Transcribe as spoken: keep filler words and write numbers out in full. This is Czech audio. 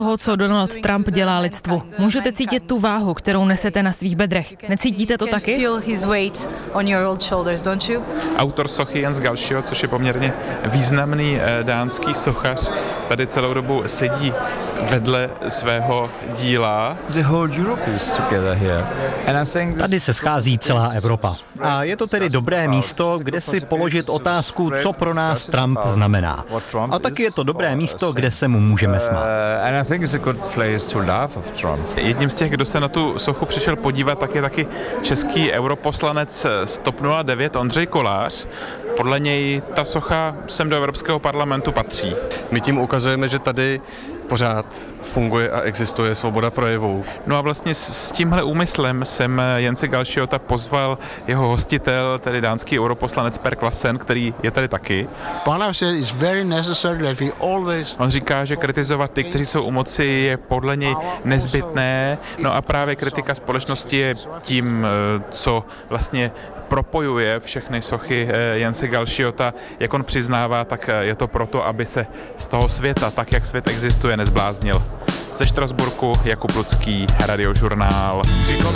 toho, co Donald Trump dělá lidstvu. Můžete cítit tu váhu, kterou nesete na svých bedrech. Necítíte to taky? Autor sochy Jens Galschiot, což je poměrně významný dánský sochař, tady celou dobu sedí vedle svého díla. Tady se schází celá Evropa. A je to tedy dobré místo, kde si položit otázku, co pro nás Trump znamená. A taky je to dobré místo, kde se mu můžeme smát. Jedním z těch, kdo se na tu sochu přišel podívat, tak je taky český europoslanec z TOP nula devět Ondřej Kolář. Podle něj ta socha sem do Evropského parlamentu patří. My tím ukazujeme, že tady pořád funguje a existuje svoboda projevu. No a vlastně s tímhle úmyslem jsem Jense Galschiota pozval jeho hostitel, tedy dánský europoslanec Per Clausen, který je tady taky. On říká, že kritizovat ty, kteří jsou u moci, je podle něj nezbytné. No a právě kritika společnosti je tím, co vlastně propojuje všechny sochy Jense Galschiota. Jak on přiznává, tak je to proto, aby se z toho světa, tak jak svět existuje, nezbláznil. Ze Štrasburku Jakub Lucký, Radiožurnál.